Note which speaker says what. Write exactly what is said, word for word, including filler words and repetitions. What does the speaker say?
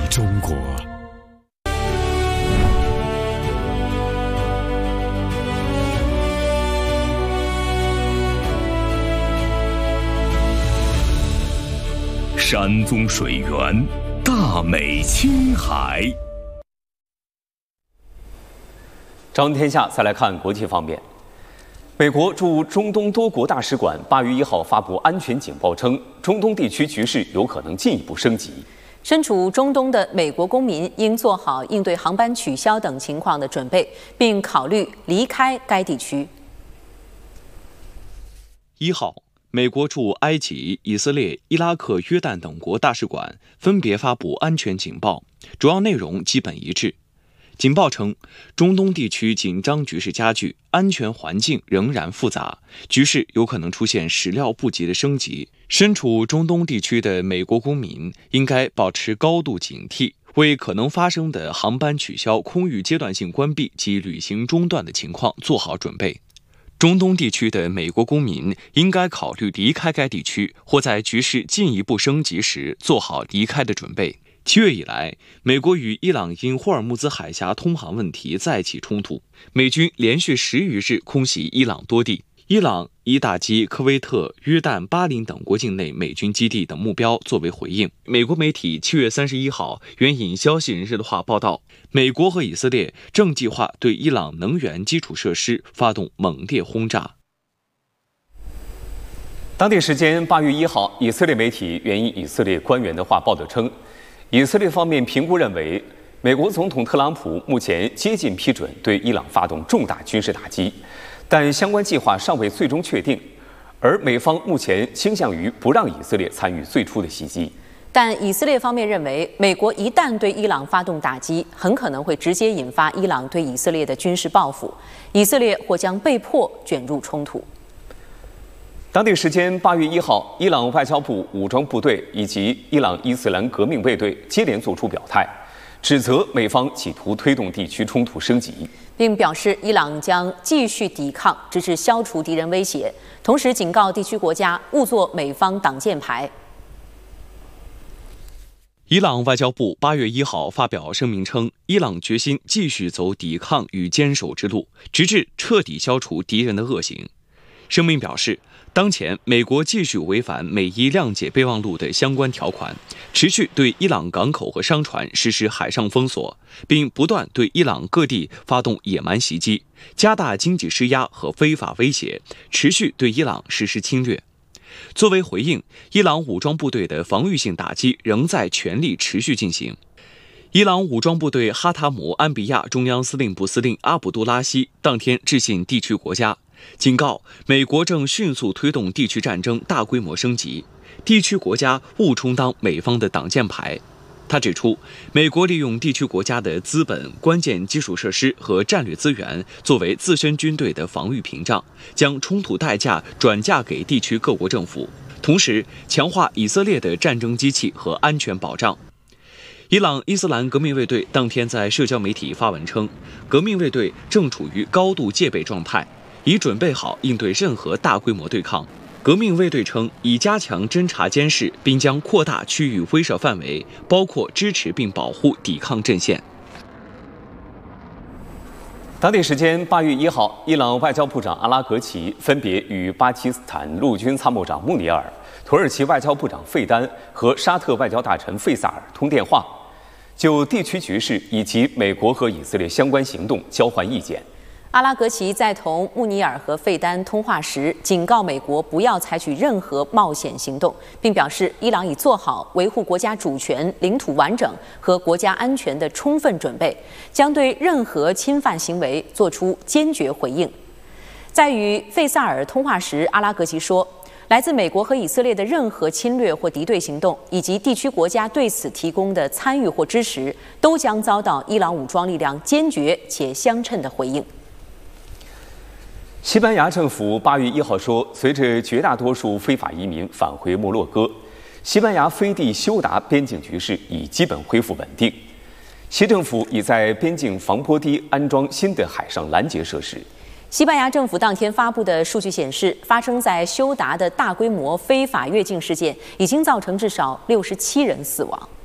Speaker 1: 中国。山宗水源，大美青海。
Speaker 2: 朝闻天下，再来看国际方面。美国驻中东多国大使馆八月一号发布安全警报称，中东地区局势有可能进一步升级。
Speaker 3: 身处中东的美国公民应做好应对航班取消等情况的准备，并考虑离开该地区。
Speaker 4: 一号。美国驻埃及、以色列、伊拉克、约旦等国大使馆分别发布安全警报，主要内容基本一致。警报称，中东地区紧张局势加剧，安全环境仍然复杂，局势有可能出现始料不及的升级。身处中东地区的美国公民应该保持高度警惕，为可能发生的航班取消、空域阶段性关闭及旅行中断的情况做好准备。中东地区的美国公民应该考虑离开该地区，或在局势进一步升级时做好离开的准备。七月以来，美国与伊朗因霍尔木兹海峡通航问题再起冲突，美军连续十余日空袭伊朗多地。伊朗以打击科威特、约旦、巴林等国境内美军基地等目标作为回应。美国媒体七月三十一号援引消息人士的话报道，美国和以色列正计划对伊朗能源基础设施发动猛烈轰炸。
Speaker 2: 当地时间八月一号，以色列媒体援引以色列官员的话报道称，以色列方面评估认为，美国总统特朗普目前接近批准对伊朗发动重大军事打击。但相关计划尚未最终确定，而美方目前倾向于不让以色列参与最初的袭击。
Speaker 3: 但以色列方面认为，美国一旦对伊朗发动打击，很可能会直接引发伊朗对以色列的军事报复，以色列或将被迫卷入冲突。
Speaker 2: 当地时间八月一号，伊朗外交部武装部队以及伊朗伊斯兰革命卫队接连作出表态，指责美方企图推动地区冲突升级，
Speaker 3: 并表示伊朗将继续抵抗，直至消除敌人威胁。同时警告地区国家勿做美方挡箭牌。
Speaker 4: 伊朗外交部八月一号发表声明称，伊朗决心继续走抵抗与坚守之路，直至彻底消除敌人的恶行。声明表示，当前美国继续违反美伊谅解备忘录的相关条款，持续对伊朗港口和商船实施海上封锁，并不断对伊朗各地发动野蛮袭击，加大经济施压和非法威胁，持续对伊朗实施侵略。作为回应，伊朗武装部队的防御性打击仍在全力持续进行。伊朗武装部队哈塔姆安比亚中央司令部司令阿卜杜拉希当天致信地区国家，警告美国正迅速推动地区战争大规模升级，地区国家勿充当美方的挡箭牌。他指出，美国利用地区国家的资本、关键基础设施和战略资源作为自身军队的防御屏障，将冲突代价转嫁给地区各国政府，同时强化以色列的战争机器和安全保障。伊朗伊斯兰革命卫队当天在社交媒体发文称，革命卫队正处于高度戒备状态，已准备好应对任何大规模对抗。革命卫队称，已加强侦察监视，并将扩大区域威慑范围，包括支持并保护抵抗阵线。
Speaker 2: 当地时间八月一号，伊朗外交部长阿拉格齐分别与巴基斯坦陆军参谋长穆尼尔、土耳其外交部长费丹和沙特外交大臣费萨尔通电话，就地区局势以及美国和以色列相关行动交换意见。
Speaker 3: 阿拉格齐在同穆尼尔和费丹通话时，警告美国不要采取任何冒险行动，并表示伊朗已做好维护国家主权、领土完整和国家安全的充分准备，将对任何侵犯行为作出坚决回应。在与费萨尔通话时，阿拉格齐说，来自美国和以色列的任何侵略或敌对行动，以及地区国家对此提供的参与或支持，都将遭到伊朗武装力量坚决且相称的回应。
Speaker 2: 西班牙政府八月一号说，随着绝大多数非法移民返回摩洛哥，西班牙飞地休达边境局势已基本恢复稳定。西政府已在边境防坡堤安装新的海上拦截设施。
Speaker 3: 西班牙政府当天发布的数据显示，发生在休达的大规模非法越境事件已经造成至少六十七人死亡。